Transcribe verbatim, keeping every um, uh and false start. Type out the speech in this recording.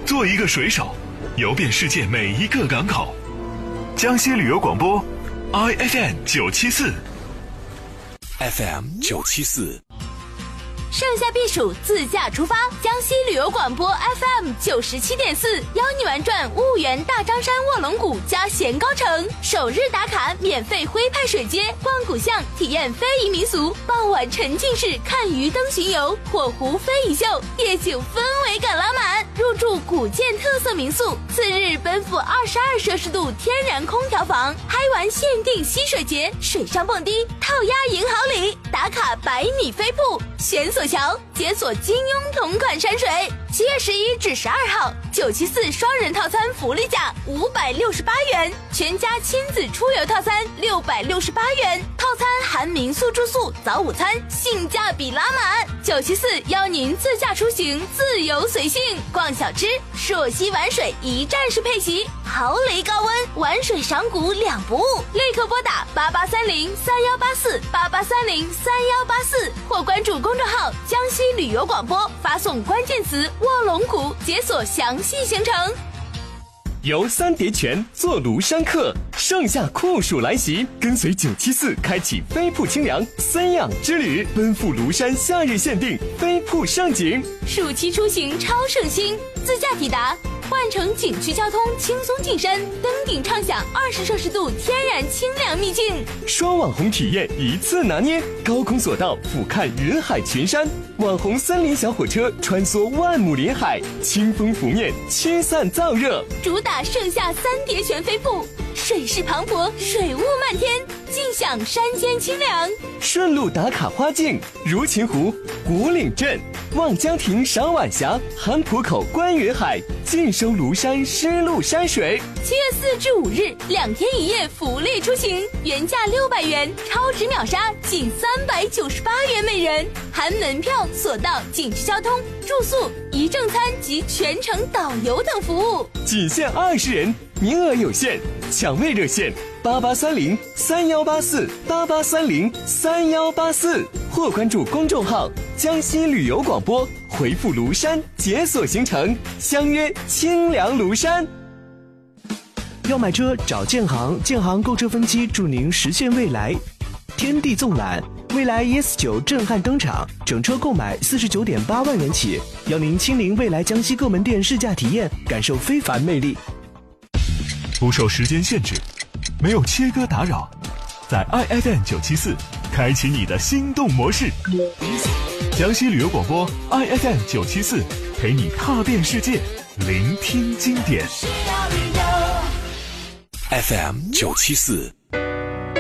做一个水手，游遍世界每一个港口。江西旅游广播 I F M 九七四 F M 九七四， 盛夏避暑，自驾出发。江西旅游广播 F M 九十七点四，邀你玩转婺源大张山卧龙谷加咸高城，首日打卡免费徽派水街，逛古巷，体验非遗民俗，傍晚沉浸式看鱼灯巡游，火狐非遗秀，夜景氛围感拉满。入住古建特色民宿，次日奔赴二十二摄氏度天然空调房，嗨玩限定溪水节，水上蹦迪，套鸭银好礼，打卡百米飞瀑，悬索桥，解锁金庸同款山水。七月十一至十二号，九七四双人套餐福利价五百六十八元，全家亲子出游套餐六百六十八元，套餐含民宿住宿、早午餐，性价比拉满。九七四邀您自驾出行，自由随性，逛小吃，朔溪玩水一站式配席，豪雷高温，玩水赏谷两不误。立刻拨打八八三零三幺八四八八三零三幺八四，或关注公众号江西旅游广播，发送关键词卧龙谷，解锁详细行程。 游三叠泉，坐庐山客，盛夏酷暑来袭，跟随九七四开启飞瀑清凉森养之旅，奔赴庐山夏日限定飞瀑盛景。 暑期出行超省心，自驾抵达，换乘景区交通轻松进山，登顶畅享二十摄氏度天然清凉秘境。 双网红体验一次拿捏，高空索道俯瞰云海群山，网红森林小火车穿梭万亩林海，清风拂面，驱散燥热。 主打盛夏三叠泉飞瀑，水势磅礴，水雾漫天，尽享山间清凉。 顺路打卡花境，如琴湖、古岭镇、望江亭赏晚霞，韩浦口观云海，尽收庐山湿漉山水。 七月四至五日，两天一夜福利出行，原价六百元，超值秒杀仅三百九十八元每人，含门票、索道、景区交通、住宿、一正餐及全程导游等服务。 仅限二十人，名额有限，抢位热线八八三零三幺八四八八三零三幺八四，或关注公众号江西旅游广播，回复庐山解锁行程，相约清凉庐山。 要买车找建行，建行购车分期，祝您实现未来。天地纵览，未来 E S 九震撼登场，整车购买四十九点八万元起，邀您亲临未来江西各门店试驾体验，感受非凡魅力。 不受时间限制，没有切割打扰，在 I F M 九七四开启你的心动模式。江西旅游广播 I F M 九七四陪你踏遍世界，聆听经典。 F M 九七四。